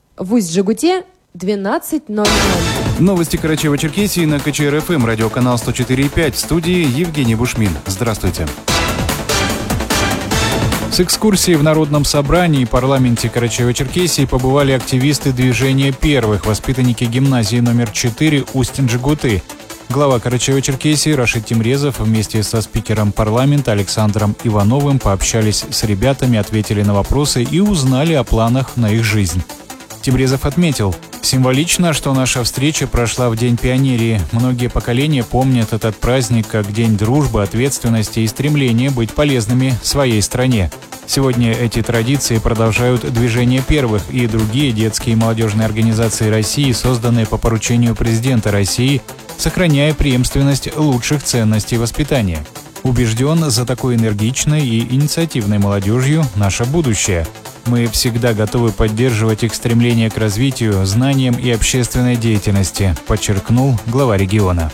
В Усть-Жигуте 12:00. Новости Карачаево-Черкесии на КЧР-ФМ, радиоканал 104,5. В студии Евгений Бушмин. Здравствуйте. С экскурсией в Народном собрании и парламенте Карачаево-Черкесии побывали активисты движения «Первых», воспитанники гимназии номер 4 Усть-Жигуты. Глава Карачаево-Черкесии Рашид Тимрезов вместе со спикером парламента Александром Ивановым пообщались с ребятами, ответили на вопросы и узнали о планах на их жизнь. Тимрезов отметил: «Символично, что наша встреча прошла в День пионерии. Многие поколения помнят этот праздник как день дружбы, ответственности и стремления быть полезными своей стране. Сегодня эти традиции продолжают движение «Первых» и другие детские и молодежные организации России, созданные по поручению президента России, сохраняя преемственность лучших ценностей воспитания. Убежден, за такой энергичной и инициативной молодежью наше будущее. Мы всегда готовы поддерживать их стремление к развитию, знаниям и общественной деятельности», подчеркнул глава региона.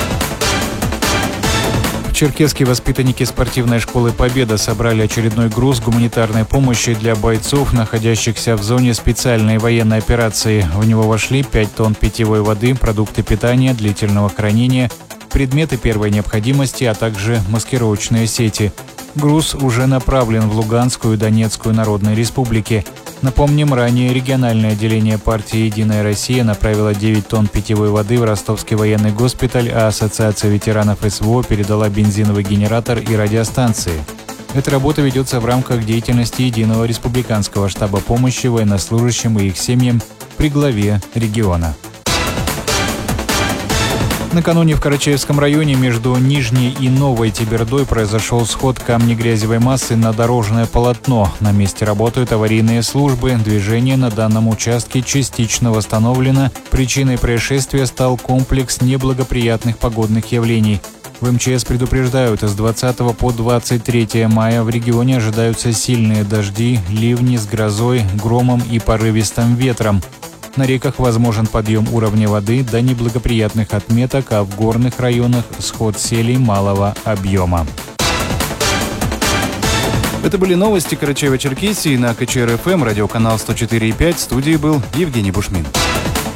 В Черкесске воспитанники спортивной школы «Победа» собрали очередной груз гуманитарной помощи для бойцов, находящихся в зоне специальной военной операции. В него вошли 5 тонн питьевой воды, продукты питания, длительного хранения, предметы первой необходимости, а также маскировочные сети. Груз уже направлен в Луганскую и Донецкую народные республики. Напомним, ранее региональное отделение партии «Единая Россия» направило 9 тонн питьевой воды в Ростовский военный госпиталь, а Ассоциация ветеранов СВО передала бензиновый генератор и радиостанции. Эта работа ведется в рамках деятельности Единого республиканского штаба помощи военнослужащим и их семьям при главе региона. Накануне в Карачаевском районе между Нижней и Новой Тебердой произошел сход камнегрязевой массы на дорожное полотно. На месте работают аварийные службы. Движение на данном участке частично восстановлено. Причиной происшествия стал комплекс неблагоприятных погодных явлений. В МЧС предупреждают, с 20 по 23 мая в регионе ожидаются сильные дожди, ливни с грозой, громом и порывистым ветром. На реках возможен подъем уровня воды до неблагоприятных отметок, а в горных районах сход селей малого объема. Это были новости Карачаево-Черкесии на КЧР-ФМ, радиоканал 104,5. В студии был Евгений Бушмин.